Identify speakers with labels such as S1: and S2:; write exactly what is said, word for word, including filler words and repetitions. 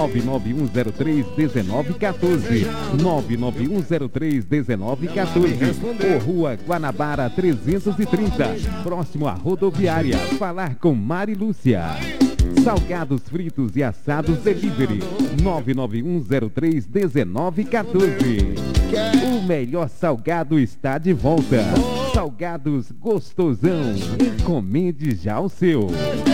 S1: nove nove um zero três um nove um quatro. nove nove um zero três um nove um quatro. Ou Rua Guanabara trezentos e trinta, próximo à rodoviária. Falar com Mari Lúcia. Salgados fritos e assados delivery. nove nove um zero três um nove um quatro. O melhor salgado está de volta. Salgados Gostosão. Encomende já o seu.